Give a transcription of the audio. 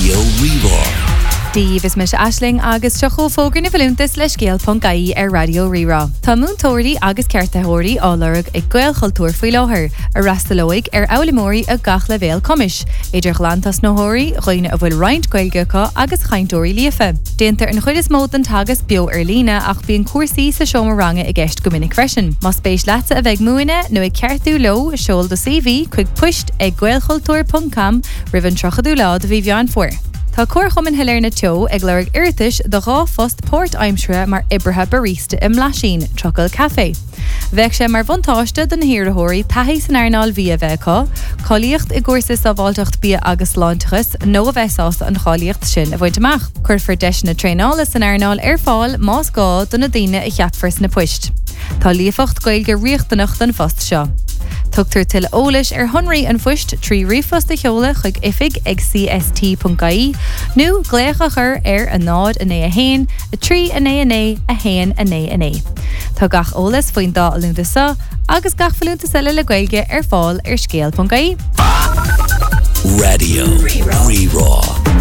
Radio Rerá. Díomh is mis Aisling agus teachó fógur na bhfuilúntas le scéal.gaí ar Radio Rerá. Tá múntóirí agus ceartaitheoirí álarg ag gael chultúr faoi láthair, a rastalóig ar eolamóirí a gach le bhéal cumis, idir chlantas nóthirí, roiine a bhfuil roinnt gailgeacha agus chaintóirí líofa. Déantar an chuid is mód an tagas bio ar lína ach bíon cuasaí sa seomar i gceist go minic freisin. Mas spéis leatsa a bheith múine nó ag ceartú lo seol do CV chuig puist ag gaelchultúr.com rivan trochadú lá do bhí bheán fuair. Tá cuarchom an hilir na teo ag leirg irtis do gá fost Port Aimsre mar ibrithe barista im Lasín, Trocail Café. Bheith sé mar bhantáiste den hirirthóirí taithí san airnáil bhí a bheitá, choíocht i gcuirsa sa bháilteacht bí agus láintachas nó a bheitás an choíocht sin a bhaint amach. Cuir deis na tréála san airnáil ar fáil más gá don na daine i cheapfars na puist. Tá líofacht gailge riochtanach den fost seo. Tugtar til ólis ar honraí an fuist trí rifosta cheola chuig ifig ag cst.gaí nó gléacha chur ar a nád a né a hain, a trí a né a hain a né a né. Tá gach ólas faoin dá a lúnta sa, agus gach falúnta sela le gailge ar fáil ar scéal.gaí. Radio Rerá.